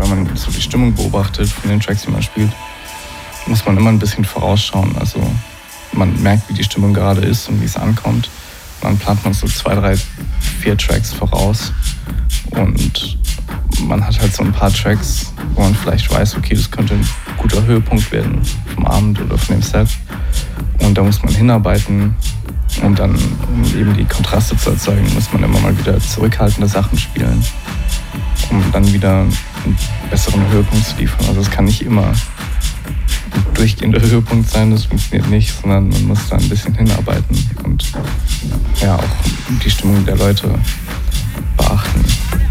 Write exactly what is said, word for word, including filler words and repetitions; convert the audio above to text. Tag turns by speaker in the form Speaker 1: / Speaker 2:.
Speaker 1: wenn man so die Stimmung beobachtet von den Tracks, die man spielt, muss man immer ein bisschen vorausschauen. Also man merkt, wie die Stimmung gerade ist und wie es ankommt. Dann plant man so zwei, drei, vier Tracks voraus und man hat halt so ein paar Tracks, wo man vielleicht weiß, okay, das könnte ein guter Höhepunkt werden vom Abend oder von dem Set. Und da muss man hinarbeiten und dann, um eben die Kontraste zu erzeugen, muss man immer mal wieder zurückhaltende Sachen spielen, um dann wieder einen besseren Höhepunkt zu liefern. Also es kann nicht immer ein durchgehender Höhepunkt sein, das funktioniert nicht, sondern man muss da ein bisschen hinarbeiten und ja auch die Stimmung der Leute beachten.